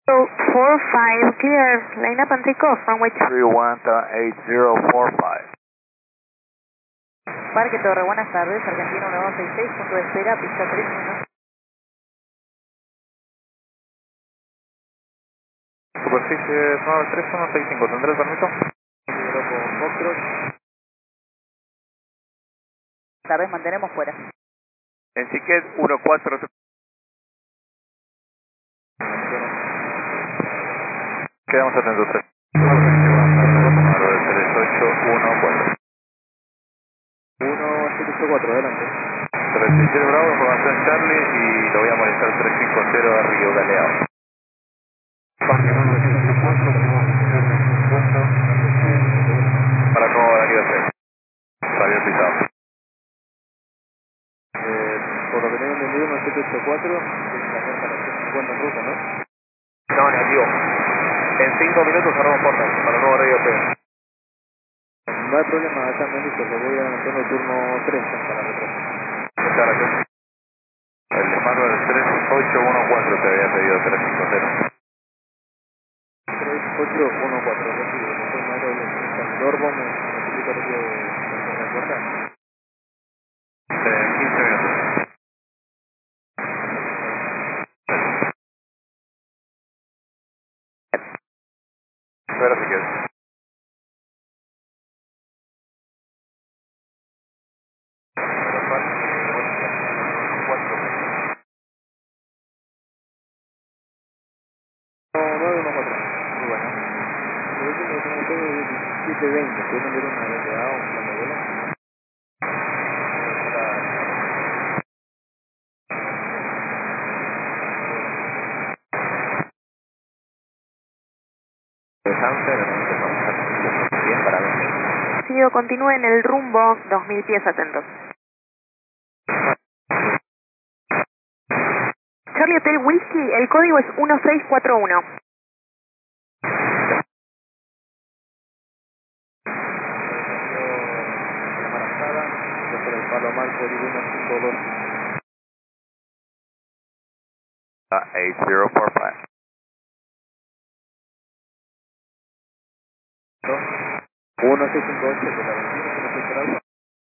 45, clear, line up and take off, runway 318045. Parque Torre, buenas tardes, Argentina 1266, punto de espera, pista 31. Superficie 93165, ¿tendré el permiso? Esta vez mantenemos fuera. En Siquet 14. Quedamos atentos 3. 3814. 1784, adelante. 37 Bravo, información Charlie y lo voy a molestar 350 a Río Galeao. Para nuevo horario 3. Radio pisado. Por lo que tengo entendido, 1784 es la para 150 en ruta, ¿no? No, negativo. En 5 minutos cerramos puertas para nuevo horario 3. No hay problema, acá me listo, le voy a adelantar el turno 3 para retrasar. Muchas gracias. El Manuel 3814 te había pedido 350. 3814, recibo. Estoy en área de Dorbo, me necesito recibo de recuerda. 15 minutos. Espera si quieres. No, 914. Muy bueno. Lo último que tengo todo es 1720. ¿Pueden ver una LTA o una novela? Sigo, continúe en el rumbo, 2000 pies atentos. Charlie Hotel Whiskey, el código es 1641. Embarazada, yo por el palo Marco de 152. 8045. 1658 de la 21, que no estoy esperando.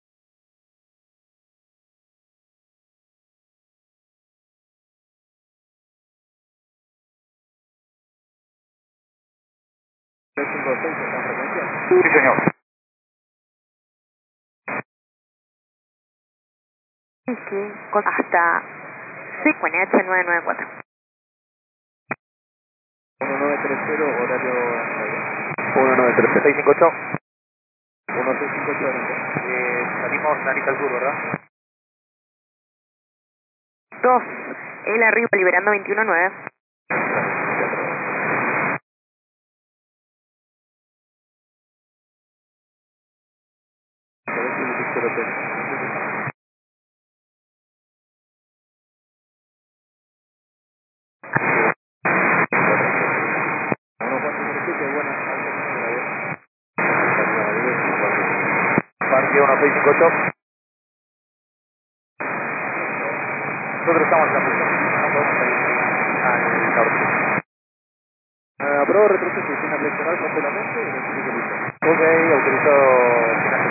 ¿356 está en frecuencia? Sí, señor. Whiskey, hasta CQNH 994. 1930, horario 193. 1658 adelante. Salimos Narita al sur, ¿verdad? 2, el arriba liberando 219. Parque 1658. Nosotros estamos en la posición. No podemos salir al norte. Apruebo retroceso, sin flexión completamente y necesito listo. Ok, autorizado.